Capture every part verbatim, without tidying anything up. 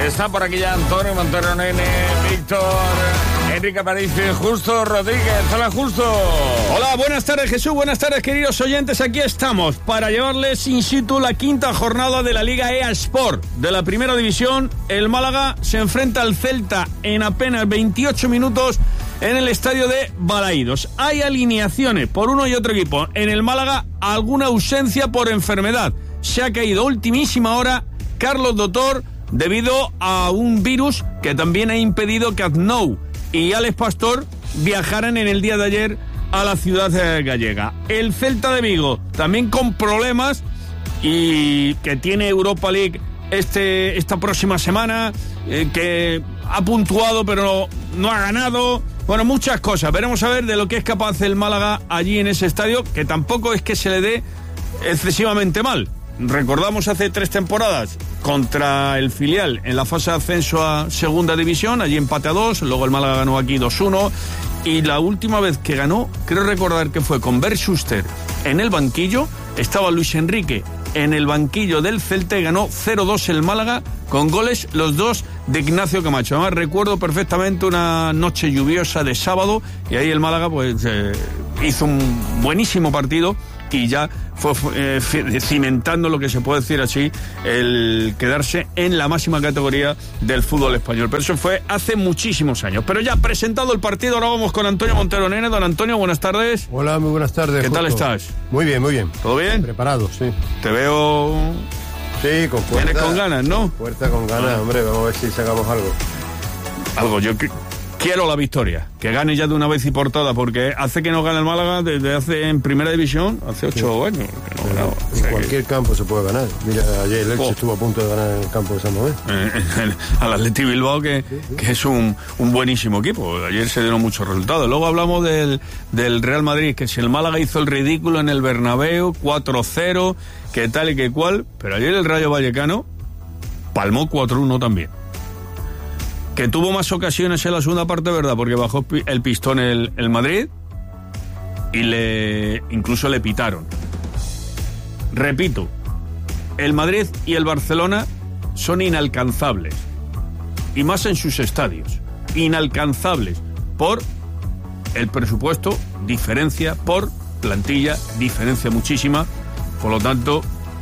Está por aquí ya Antonio, Antonio Nene, Víctor, Enrique Aparicio y Justo Rodríguez. Hola, Justo. Hola, buenas tardes, Jesús. Buenas tardes, queridos oyentes. Aquí estamos para llevarles in situ la quinta jornada de la Liga E A Sport de la Primera División. El Málaga se enfrenta al Celta en apenas veintiocho minutos en el estadio de Balaídos. Hay alineaciones por uno y otro equipo. En el Málaga, alguna ausencia por enfermedad. Se ha caído a ultimísima hora Carlos Dotor debido a un virus que también ha impedido que Aznou y Alex Pastor viajaran en el día de ayer a la ciudad gallega. El Celta de Vigo también con problemas y que tiene Europa League este, esta próxima semana, eh, que ha puntuado pero no, no ha ganado. Bueno, muchas cosas. Veremos a ver de lo que es capaz el Málaga allí en ese estadio, que tampoco es que se le dé excesivamente mal. Recordamos hace tres temporadas contra el filial en la fase de ascenso a segunda división, allí empate a dos, luego el Málaga ganó aquí dos uno, y la última vez que ganó, creo recordar que fue con Bert Schuster en el banquillo, estaba Luis Enrique en el banquillo del Celta y ganó cero dos el Málaga, con goles los dos de Ignacio Camacho. Además recuerdo perfectamente una noche lluviosa de sábado y ahí el Málaga pues eh, hizo un buenísimo partido y ya fue eh, cimentando, lo que se puede decir así, el quedarse en la máxima categoría del fútbol español. Pero eso fue hace muchísimos años. Pero ya presentado el partido, ahora vamos con Antonio Montero Nene. Don Antonio, buenas tardes. Hola, muy buenas tardes. ¿Qué Justo. tal estás? Muy bien, muy bien. ¿Todo bien? Preparado, sí. Te veo... Sí, con fuerza. Vienes con ganas, ¿no? Fuerza, con ganas, ah. hombre, vamos a ver si sacamos algo. Algo, yo que... Quiero la victoria, que gane ya de una vez y por todas, porque hace que no gane el Málaga desde hace en Primera División, hace ocho sí. años. Que no ganaba. En o sea cualquier que... campo se puede ganar. Mira, ayer el Elche oh. estuvo a punto de ganar en el campo de San Mamés. Eh, al Athletic Bilbao, que, sí, sí. que es un, un buenísimo equipo. Ayer se dieron muchos resultados. Luego hablamos del, del Real Madrid, que si el Málaga hizo el ridículo en el Bernabéu, cuatro cero, que tal y que cual, pero ayer el Rayo Vallecano palmó cuatro uno también. Que tuvo más ocasiones en la segunda parte, ¿verdad? Porque bajó el pistón el, el Madrid y le incluso le pitaron. Repito, el Madrid y el Barcelona son inalcanzables. Y más en sus estadios. Inalcanzables por el presupuesto, diferencia por plantilla, diferencia muchísima. Por lo tanto,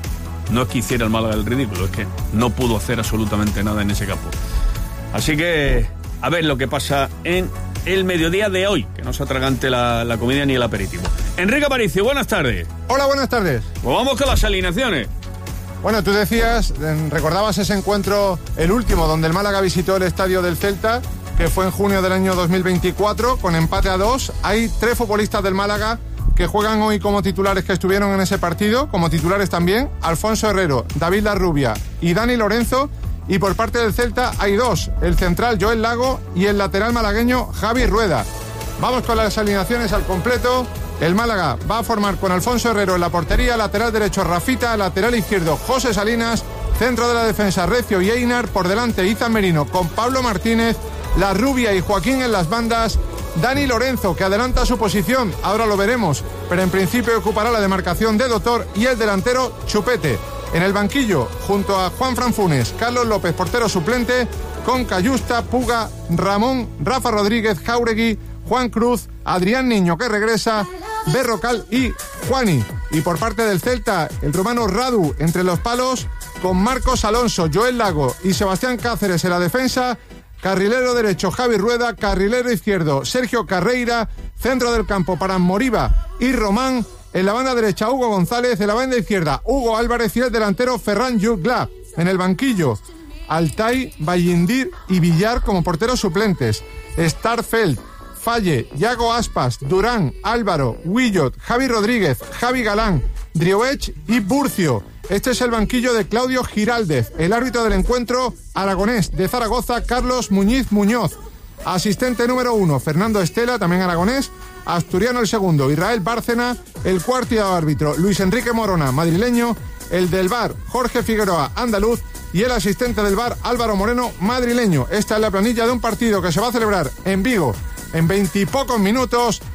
no es que hiciera el Málaga el ridículo, es que no pudo hacer absolutamente nada en ese campo. Así que, a ver lo que pasa en el mediodía de hoy, que no se atragante la, la comida ni el aperitivo. Enrique Aparicio, buenas tardes. Hola, buenas tardes. Pues vamos con las alineaciones. Bueno, tú decías, recordabas ese encuentro, el último, donde el Málaga visitó el estadio del Celta, que fue en junio del año dos mil veinticuatro, con empate a dos. Hay tres futbolistas del Málaga que juegan hoy como titulares, que estuvieron en ese partido, como titulares también, Alfonso Herrero, David Larrubia y Dani Lorenzo. Y por parte del Celta hay dos, el central Joel Lago y el lateral malagueño Javi Rueda. Vamos con las alineaciones al completo. El Málaga va a formar con Alfonso Herrero en la portería, lateral derecho Rafita, lateral izquierdo José Salinas, centro de la defensa Recio y Einar, por delante Izan Merino con Pablo Martínez, Larrubia y Joaquín en las bandas, Dani Lorenzo, que adelanta su posición, ahora lo veremos, pero en principio ocupará la demarcación de Dotor, y el delantero Chupete. En el banquillo, junto a Juan Fran Funes, Carlos López, portero suplente, con Cayusta, Puga, Ramón, Rafa Rodríguez, Jáuregui, Juan Cruz, Adrián Niño, que regresa, Berrocal y Juani. Y por parte del Celta, el rumano Radu entre los palos, con Marcos Alonso, Joel Lago y Sebastián Cáceres en la defensa, carrilero derecho Javi Rueda, carrilero izquierdo Sergio Carreira, centro del campo para Moriba y Román. En la banda derecha, Hugo González. En la banda izquierda, Hugo Álvarez. Y el delantero, Ferran Jutgla. En el banquillo, Altay, Ballindir y Villar como porteros suplentes. Starfelt, Falle, Yago Aspas, Durán, Álvaro, Willot, Javi Rodríguez, Javi Galán, Driouech y Burcio. Este es el banquillo de Claudio Giraldez. El árbitro del encuentro, aragonés de Zaragoza, Carlos Muñiz Muñoz. Asistente número uno, Fernando Estela, también aragonés. Asturiano el segundo, Israel Bárcena. El cuarto árbitro, Luis Enrique Morona, madrileño. El del V A R, Jorge Figueroa, andaluz. Y el asistente del V A R, Álvaro Moreno, madrileño. Esta es la planilla de un partido que se va a celebrar en Vigo en veintipocos minutos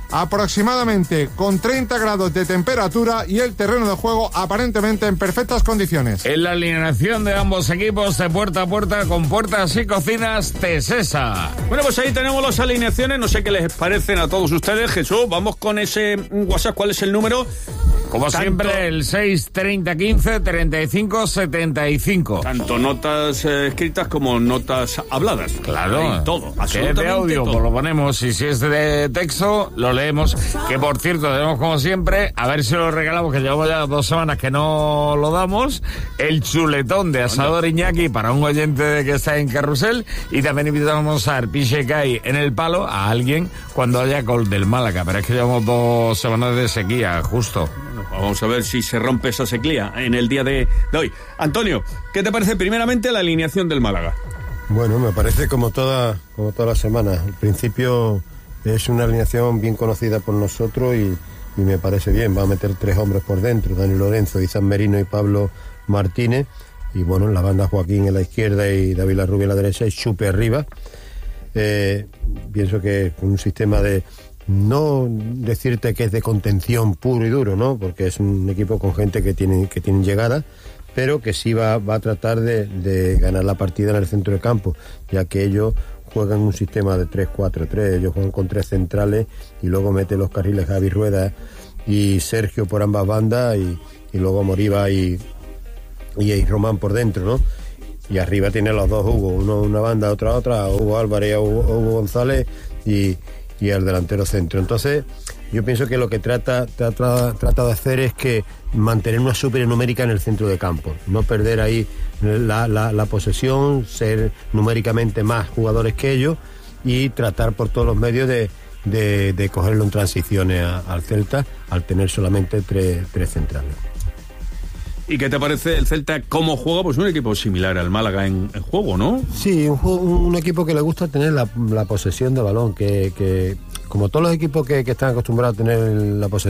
aproximadamente con treinta grados de temperatura y el terreno de juego aparentemente en perfectas condiciones. En la alineación de ambos equipos de puerta a puerta con puertas y cocinas Tesesa. Bueno, pues ahí tenemos las alineaciones, no sé qué les parecen a todos ustedes. Jesús, vamos con ese WhatsApp, ¿cuál es el número? Como Tanto, siempre, el seis treinta quince treinta y cinco setenta y cinco. Tanto notas eh, escritas como notas habladas. Claro. Ahí todo, que absolutamente de audio, todo. pues lo ponemos, y si es de texto, lo leemos. Que por cierto, tenemos como siempre, a ver si lo regalamos, que llevamos ya dos semanas que no lo damos, el chuletón de Asador Iñaki para un oyente que está en Carrusel, y también invitamos a Arpiche Kai en el palo a alguien cuando haya gol del Málaga, pero es que llevamos dos semanas de sequía, justo. Vamos a ver si se rompe esa sequía en el día de, de hoy. Antonio, ¿qué te parece primeramente la alineación del Málaga? Bueno, me parece como toda, como todas las semanas. Al principio es una alineación bien conocida por nosotros y, y me parece bien. Va a meter tres hombres por dentro, Dani Lorenzo, Izan Merino y Pablo Martínez. Y bueno, en la banda Joaquín en la izquierda y David Larrubia en la derecha y Chupe arriba. Eh, pienso que un sistema de... No decirte que es de contención puro y duro, ¿no? Porque es un equipo con gente que tiene que tienen llegada, pero que sí va, va a tratar de, de ganar la partida en el centro de campo, ya que ellos juegan un sistema de tres cuatro tres, ellos juegan con tres centrales y luego mete los carriles Javi Rueda y Sergio por ambas bandas y, y luego Moriba y, y, y Román por dentro, ¿no? Y arriba tiene los dos Hugo, uno una banda, otra otra, Hugo Álvarez, Hugo, Hugo González y y el delantero centro. Entonces yo pienso que lo que trata, trata, trata de hacer es que mantener una supernumérica en el centro de campo, no perder ahí la, la, la posesión, ser numéricamente más jugadores que ellos y tratar por todos los medios de, de, de cogerlo en transiciones a, al Celta al tener solamente tres, tres centrales. ¿Y qué te parece el Celta cómo juega? Pues un equipo similar al Málaga en, en juego, ¿no? Sí, un, un equipo que le gusta tener la, la posesión de balón, que, que como todos los equipos que, que están acostumbrados a tener la posesión